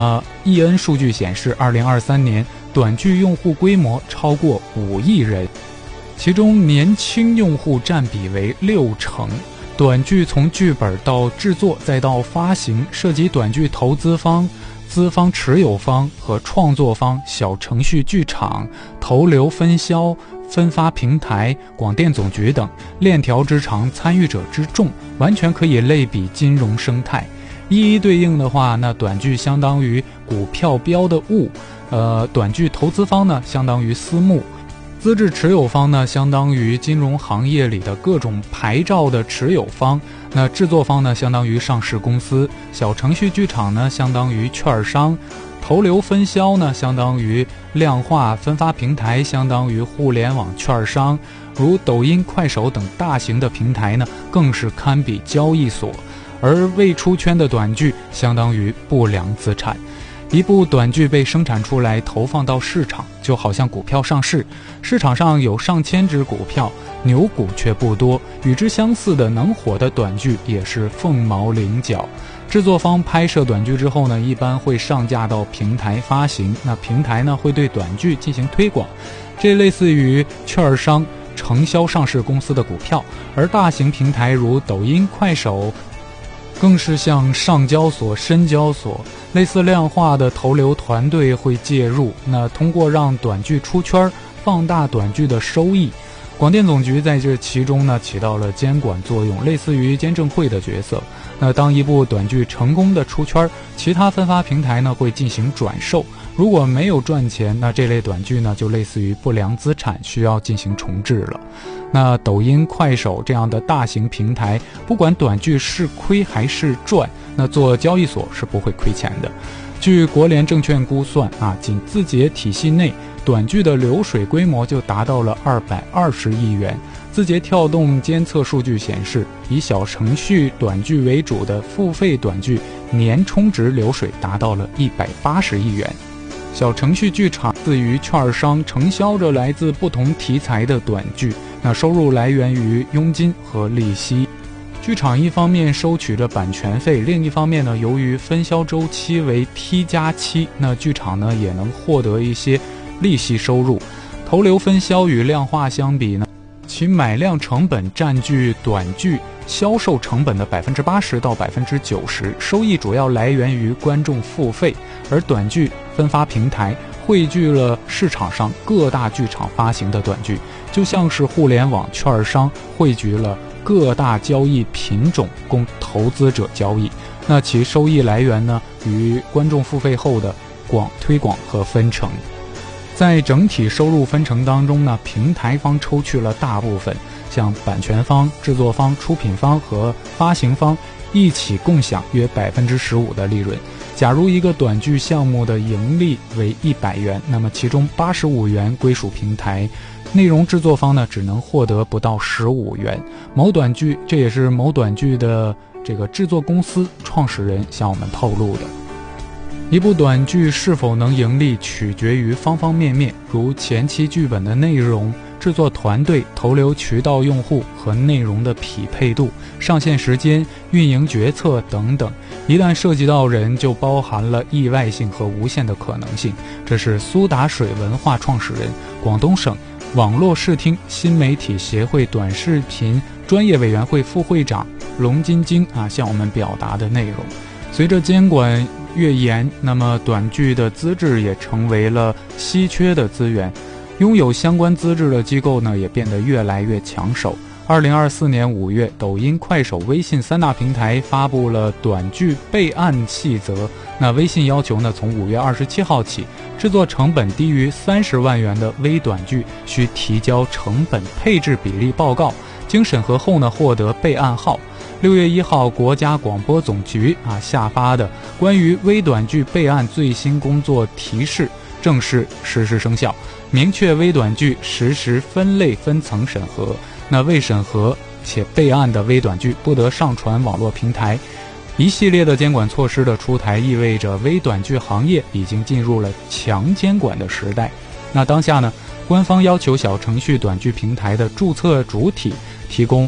EN 数据显示，2023年短剧用户规模超过5亿人，其中年轻用户占比为60%。短剧从剧本到制作再到发行，涉及短剧投资方、资方持有方和创作方、小程序剧场、投流分销、分发平台、广电总局等，链条之长，参与者之众，完全可以类比金融生态。一一对应的话，那短剧相当于股票标的物，短剧投资方呢相当于私募，资质持有方呢相当于金融行业里的各种牌照的持有方，那制作方呢相当于上市公司，小程序剧场呢相当于券商，投流分销呢相当于量化分发平台，相当于互联网券商，如抖音、快手等大型的平台呢更是堪比交易所。而未出圈的短剧相当于不良资产。一部短剧被生产出来投放到市场，就好像股票上市，市场上有上千只股票，牛股却不多，与之相似的能火的短剧也是凤毛麟角。制作方拍摄短剧之后呢，一般会上架到平台发行，那平台呢会对短剧进行推广，这类似于券商承销上市公司的股票。而大型平台如抖音、快手更是像上交所、深交所类似量化的投流团队会介入，那通过让短剧出圈，放大短剧的收益。广电总局在这其中呢起到了监管作用，类似于监证会的角色。那当一部短剧成功的出圈，其他分发平台呢会进行转售，如果没有赚钱，那这类短剧呢就类似于不良资产，需要进行重置了。那抖音、快手这样的大型平台，不管短剧是亏还是赚，那做交易所是不会亏钱的。据国联证券估算仅字节体系内短剧的流水规模就达到了220亿元。字节跳动监测数据显示，以小程序短剧为主的付费短剧年充值流水达到了180亿元。小程序剧场自于券商承销着来自不同题材的短剧，那收入来源于佣金和利息。剧场一方面收取着版权费，另一方面呢，由于分销周期为 T+7， 那剧场呢也能获得一些利息收入。投流分销与量化相比呢，其买量成本占据短剧销售成本的80%到90%，收益主要来源于观众付费。而短剧分发平台汇聚了市场上各大剧场发行的短剧，就像是互联网券商汇聚了各大交易品种供投资者交易，那其收益来源呢与观众付费后的推广和分成。在整体收入分成当中呢，平台方抽去了大部分，像版权方、制作方、出品方和发行方一起共享约15%的利润。假如一个短剧项目的盈利为100元，那么其中85元归属平台，内容制作方呢只能获得不到15元。这也是某短剧的这个制作公司创始人向我们透露的。一部短剧是否能盈利取决于方方面面，如前期剧本的内容、制作团队、投流渠道用户和内容的匹配度、上线时间、运营决策等等。一旦涉及到人，就包含了意外性和无限的可能性。这是苏打水文化创始人、广东省网络视听新媒体协会短视频专业委员会副会长龙金晶向我们表达的内容。随着监管越严，那么短剧的资质也成为了稀缺的资源，拥有相关资质的机构呢也变得越来越抢手。2024年5月，抖音、快手、微信3大平台发布了短剧备案细则。那微信要求呢，从5月27号起，制作成本低于30万元的微短剧需提交成本配置比例报告，经审核后呢，获得备案号。6月1号，国家广播总局下发的关于微短剧备案最新工作提示正式实施生效，明确微短剧实时分类分层审核。那未审核且备案的微短剧不得上传网络平台。一系列的监管措施的出台，意味着微短剧行业已经进入了强监管的时代。那当下呢，官方要求小程序短剧平台的注册主体提供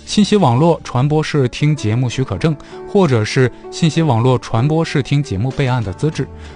信息网络传播视听节目许可证，或者是信息网络传播视听节目备案的资质。